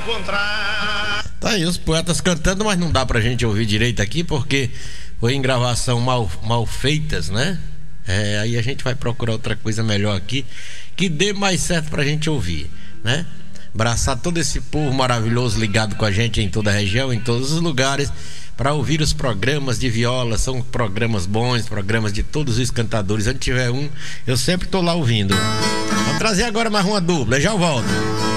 encontrar. Tá aí os poetas cantando, mas não dá pra gente ouvir direito aqui porque foi em gravação mal feitas, né? Aí a gente vai procurar outra coisa melhor aqui que dê mais certo pra gente ouvir, né? Abraçar todo esse povo maravilhoso ligado com a gente em toda a região, em todos os lugares, para ouvir os programas de viola. São programas bons, programas de todos os cantadores. Onde tiver um, eu sempre tô lá ouvindo. Vou trazer agora mais uma dupla, já volto.